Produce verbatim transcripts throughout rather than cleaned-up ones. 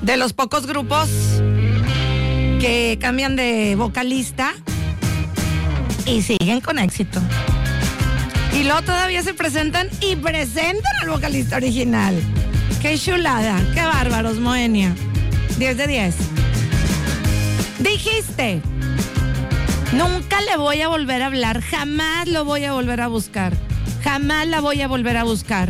de los pocos grupos que cambian de vocalista y siguen con éxito. Y luego todavía se presentan y presentan al vocalista original. ¡Qué chulada! ¡Qué bárbaros, Moenia! diez de diez. Dijiste, nunca le voy a volver a hablar, jamás lo voy a volver a buscar, jamás la voy a volver a buscar.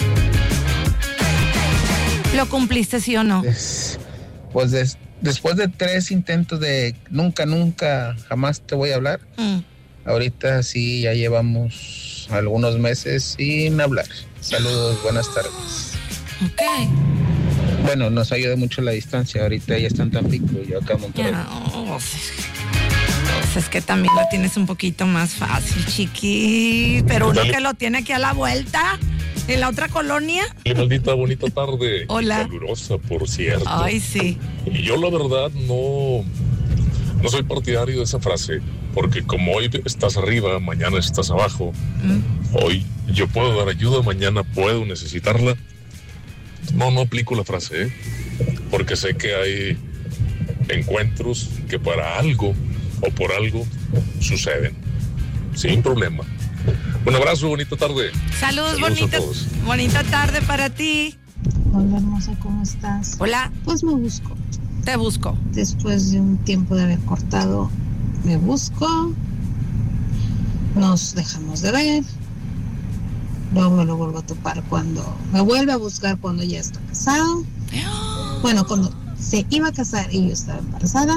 ¿Lo cumpliste, sí o no? Pues, pues des, después de tres intentos de nunca, nunca, jamás te voy a hablar, mm. ahorita sí ya llevamos algunos meses sin hablar. Saludos, buenas tardes. Ok. Bueno, nos ayuda mucho la distancia. Ahorita ella está en Tampico y yo acá en Monterrey. No, pues, pues es que también lo tienes un poquito más fácil, chiqui. Pero uno que lo tiene aquí a la vuelta, en la otra colonia. Qué maldita bonita tarde. Hola. Calurosa, por cierto. Ay, sí. Y yo la verdad no, no soy partidario de esa frase, porque como hoy estás arriba, mañana estás abajo. Mm. Hoy yo puedo dar ayuda, mañana puedo necesitarla. No, no aplico la frase, ¿eh? Porque sé que hay encuentros que para algo o por algo suceden, sin problema. Un abrazo, bonita tarde. Saludos, Saludos bonita, bonita tarde para ti. Hola, hermosa, ¿cómo estás? Hola. Pues me busco. Te busco. Después de un tiempo de haber cortado, me busco. Nos dejamos de ver. Luego me lo vuelvo a topar cuando me vuelve a buscar cuando ya está casado. Bueno, cuando se iba a casar y yo estaba embarazada.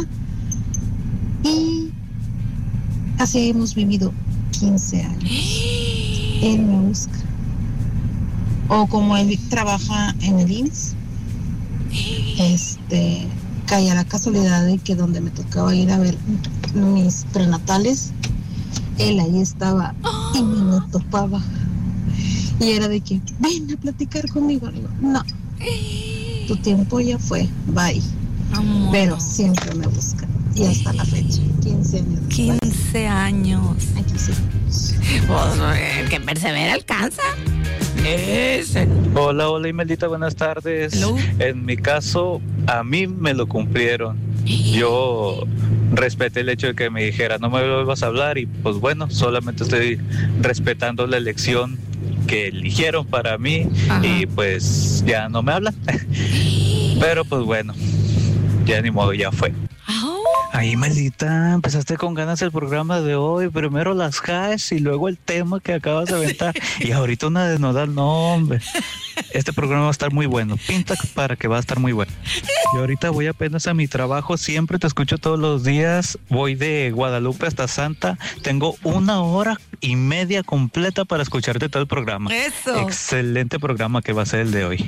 Y así hemos vivido quince años. Él me busca. O como él trabaja en el I M S S, este, cae a la casualidad de que donde me tocaba ir a ver mis prenatales, él ahí estaba y me lo topaba. Y era de que, ven a platicar conmigo. Digo, no, tu tiempo ya fue, bye. Amor. Pero siempre me buscan. Y hasta la fecha, quince años después. quince años. Aquí seguimos. Pues, el que persevera alcanza. Ese. Hola, hola Imeldita, buenas tardes. Hello. En mi caso, a mí me lo cumplieron. Yo respeté el hecho de que me dijera, no me vuelvas a hablar, y pues bueno, solamente estoy respetando la elección que eligieron para mí. Ajá. Y pues ya no me hablan. Pero pues bueno, ya ni modo, ya fue. Ahí, maldita, empezaste con ganas el programa de hoy. Primero las highs y luego el tema que acabas de aventar. Y ahorita una de nodal, no, hombre. Este programa va a estar muy bueno. Pinta para que va a estar muy bueno. Y ahorita voy apenas a mi trabajo. Siempre te escucho todos los días. Voy de Guadalupe hasta Santa. Tengo una hora y media completa para escucharte todo el programa. Eso. Excelente programa que va a ser el de hoy.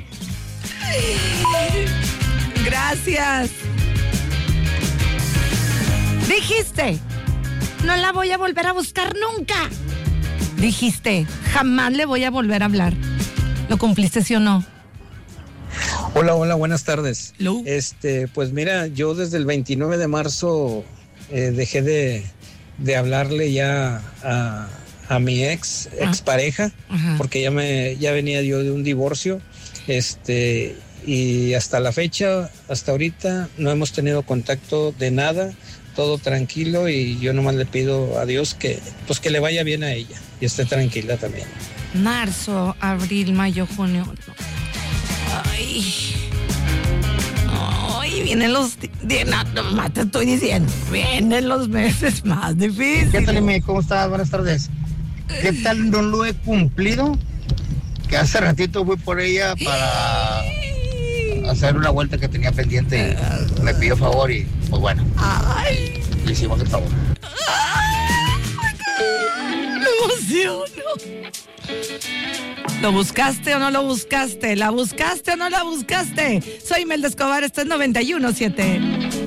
Gracias. Dijiste, no la voy a volver a buscar nunca. Dijiste, jamás le voy a volver a hablar. ¿Lo cumpliste, sí o no? Hola, hola, buenas tardes. Hello. Este, pues mira, yo desde el veintinueve de marzo eh, dejé de, de hablarle ya a, a mi ex, ah. expareja, Ajá. porque ya me, ya venía yo de un divorcio. Este, y hasta la fecha, hasta ahorita, no hemos tenido contacto de nada. Todo tranquilo, y yo nomás le pido a Dios que pues que le vaya bien a ella y esté tranquila también. Marzo, abril, mayo, junio. Ay. Ay, vienen los... No, no, te estoy diciendo. Vienen los meses más difíciles. ¿Qué tal, Emi? ¿Cómo estás? Buenas tardes. ¿Qué tal no lo he cumplido? Que hace ratito fui por ella para hacer una vuelta que tenía pendiente y me pidió favor y pues bueno, ay, le hicimos el favor. Ay, me emociono. ¿Lo buscaste o no lo buscaste? ¿La buscaste o no la buscaste? Soy Imelda Escobar, esto es noventa y uno punto siete.